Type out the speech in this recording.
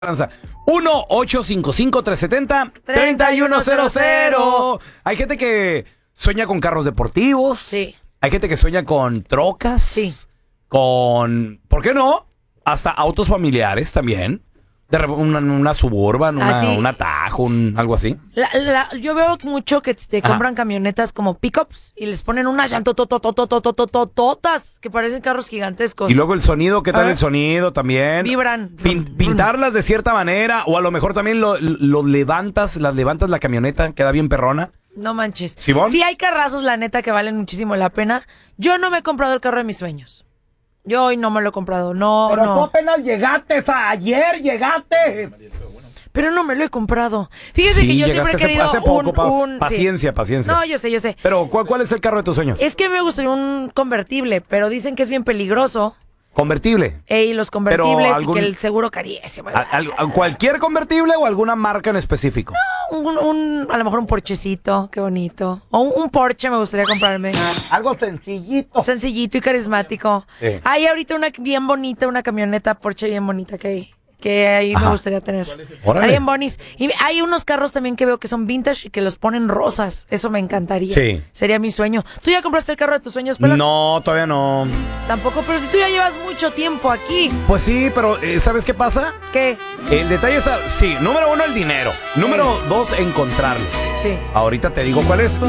1-855-370-3100. Hay gente que sueña con carros deportivos. Sí. Hay gente que sueña con trocas. Sí. Con, ¿por qué no? Hasta autos familiares también. Una Suburban, un Atajo, algo así. Yo veo mucho que te compran camionetas como pickups y les ponen unas llantotototototototototas que parecen carros gigantescos. Y luego el sonido, ¿qué tal el sonido también? Vibran. Pintarlas de cierta manera, o a lo mejor también lo levantas la camioneta, queda bien perrona. No manches. ¿Simón? Sí, hay carrazos, la neta, que valen muchísimo la pena. Yo no me he comprado el carro de mis sueños. Yo hoy no me lo he comprado, no. Pero tú apenas llegaste, ayer llegaste. Pero no me lo he comprado. Fíjese que yo siempre he querido hace poco, paciencia, sí. paciencia. No, yo sé. Pero, ¿cuál es el carro de tus sueños? Es que me gustaría un convertible, pero dicen que es bien peligroso. ¿Convertible? Y los convertibles y que el seguro carísimo. ¿Cualquier convertible o alguna marca en específico? A lo mejor un Porschecito, qué bonito. O un Porsche me gustaría comprarme. Algo sencillito. Sencillito y carismático. Sí. Hay ahorita una bien bonita, una camioneta Porsche bien bonita que ahí me gustaría tener. Órale. Hay en bonis. Y hay unos carros también que veo que son vintage y que los ponen rosas. Eso me encantaría. Sí. Sería mi sueño. ¿Tú ya compraste el carro de tus sueños, Pelón? No, todavía no. Tampoco, pero si tú ya llevas mucho tiempo aquí. Pues sí, pero ¿sabes qué pasa? ¿Qué? El detalle está, sí, número 1, el dinero. Número 2, encontrarlo. Sí. Ahorita te digo cuál es.